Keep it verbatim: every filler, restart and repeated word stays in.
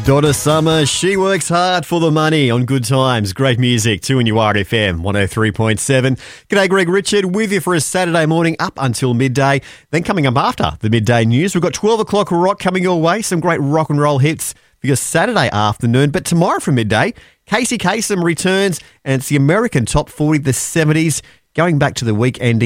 Donna Summer, she works hard for the money on Good Times. Great music, two in your R F M, one oh three point seven. G'day, Greg Richard, with you for a Saturday morning up until midday. Then coming up after the midday news, we've got twelve o'clock rock coming your way, some great rock and roll hits for your Saturday afternoon. But tomorrow from midday, Casey Kasem returns, and it's the American Top forty, the seventies, going back to the weekend.